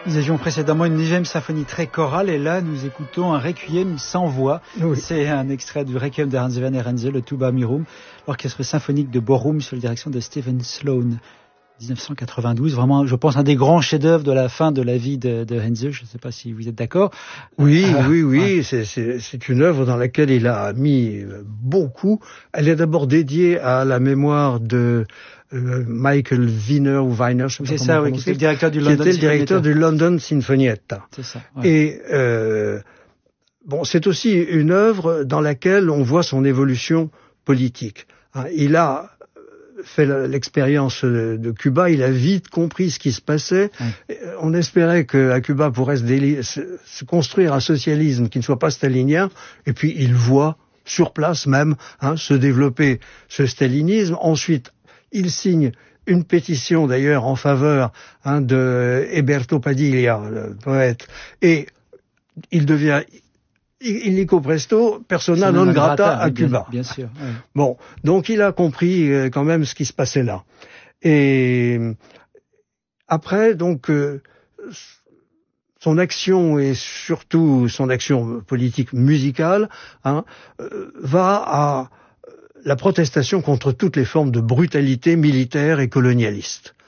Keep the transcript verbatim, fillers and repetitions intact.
Nous avions précédemment une neuvième symphonie très chorale et là nous écoutons un requiem sans voix. Oui. C'est un extrait du requiem de Hans-Werner Henze, le Tuba Mirum, l'orchestre symphonique de Bochum sous la direction de Stephen Sloan. dix-neuf cent quatre-vingt-douze, vraiment, je pense, un des grands chefs-d'œuvre de la fin de la vie de, de Henze. Je ne sais pas si vous êtes d'accord. Oui, euh, oui, oui, ouais. c'est, c'est, c'est une œuvre dans laquelle il a mis beaucoup. Elle est d'abord dédiée à la mémoire de euh, Michael Wiener ou Weiner, je sais pas c'est comment ça, oui, qui était le directeur du London, qui était le directeur du London Sinfonietta. C'est ça. Ouais. Et euh, bon, c'est aussi une œuvre dans laquelle on voit son évolution politique. Hein, il a fait l'expérience de Cuba, il a vite compris ce qui se passait. Oui. On espérait qu'à Cuba pourrait se, déli- se construire un socialisme qui ne soit pas stalinien, et puis il voit sur place même hein, se développer ce stalinisme. Ensuite, il signe une pétition d'ailleurs en faveur hein, de Eberto Padilla, le poète, et il devient illico presto, persona non grata à Cuba. Bien, bien sûr. Oui. Bon, donc il a compris euh, quand même ce qui se passait là. Et après, donc, euh, son action et surtout son action politique musicale hein, euh, va à la protestation contre toutes les formes de brutalité militaire et colonialiste.